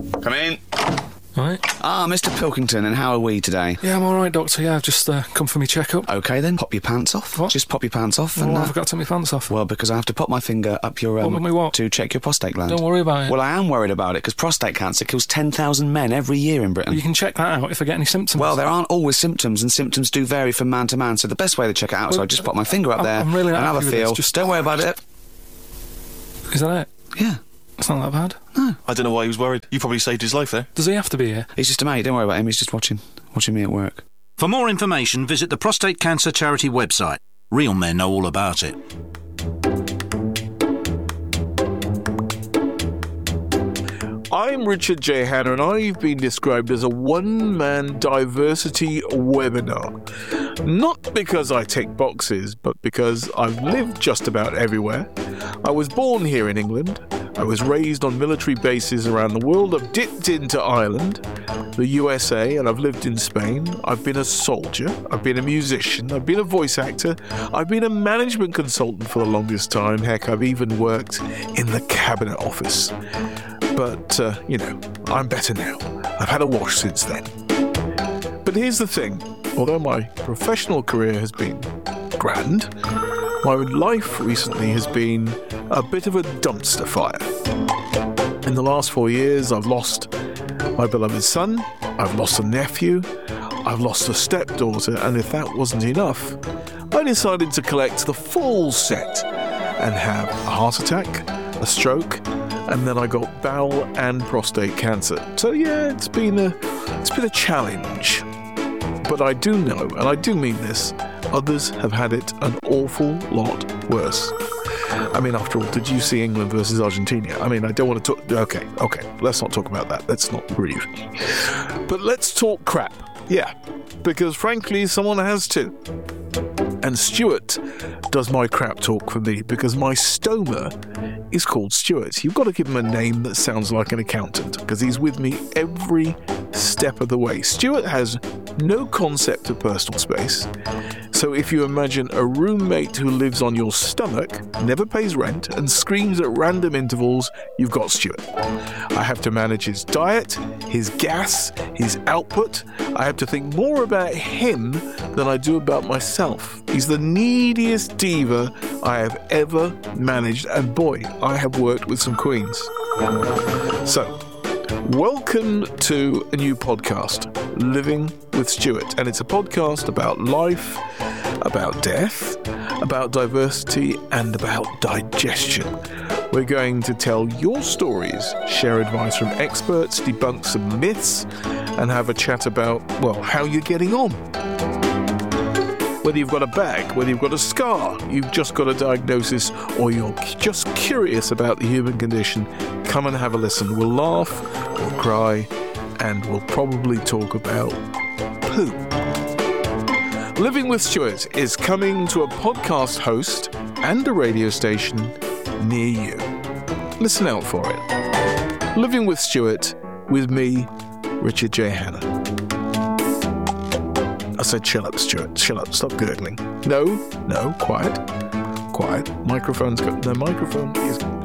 Come in. Right. Ah, Mr. Pilkington, and how are we today? Yeah, I'm all right, Doctor. Yeah, I've just come for me checkup. OK, then, pop your pants off. What? Just pop your pants off. Well, and I forgot to take my pants off. Well, because I have to pop my finger up your... what? To check your prostate gland. Don't worry about it. Well, I am worried about it, because prostate cancer kills 10,000 men every year in Britain. Well, you can check that out if I get any symptoms. Well, there aren't always symptoms, and symptoms do vary from man to man, so the best way to check it out is I just pop my finger up there I'm really and have a happy with feel. this. Just don't worry about it. Is that it? Yeah. It's not that bad. No. I don't know why he was worried. You probably saved his life there. Does he have to be here? He's just a mate, don't worry about him, he's just watching me at work. For more information, visit the Prostate Cancer Charity website. Real men know all about it. I'm Richard J. Hanna, and I've been described as a one-man diversity webinar. Not because I tick boxes, but because I've lived just about everywhere. I was born here in England. I was raised on military bases around the world. I've dipped into Ireland, the USA, and I've lived in Spain. I've been a soldier. I've been a musician. I've been a voice actor. I've been a management consultant for the longest time. Heck, I've even worked in the cabinet office. But, I'm better now. I've had a wash since then. But here's the thing. Although my professional career has been grand, my life recently has been a bit of a dumpster fire. In the last 4 years, I've lost my beloved son, I've lost a nephew, I've lost a stepdaughter, and if that wasn't enough, I decided to collect the full set and have a heart attack, a stroke, and then I got bowel and prostate cancer. So yeah, it's been a challenge. But I do know, and I do mean this, others have had it an awful lot worse. I mean, after all, did you see England versus Argentina? I mean, I don't want to talk... Okay, let's not talk about that. Let's not breathe. But let's talk crap. Yeah, because frankly, someone has to. And Stuart does my crap talk for me because my stoma is called Stuart. You've got to give him a name that sounds like an accountant because he's with me every step of the way. Stuart has no concept of personal space. So if you imagine a roommate who lives on your stomach, never pays rent, and screams at random intervals, you've got Stuart. I have to manage his diet, his gas, his output. I have to think more about him than I do about myself. He's the neediest diva I have ever managed, and boy, I have worked with some queens. So, welcome to a new podcast, Living with Stuart, and it's a podcast about life, about death, about diversity, and about digestion. We're going to tell your stories, share advice from experts, debunk some myths, and have a chat about, how you're getting on. Whether you've got a bag, whether you've got a scar, you've just got a diagnosis, or you're just curious about the human condition, come and have a listen. We'll laugh, we'll cry, and we'll probably talk about poop. Living with Stuart is coming to a podcast host and a radio station near you. Listen out for it. Living with Stuart, with me, Richard J. Hanna. I said, chill up, Stuart. Chill up. Stop gurgling. No. Quiet. Microphone's got... The microphone is...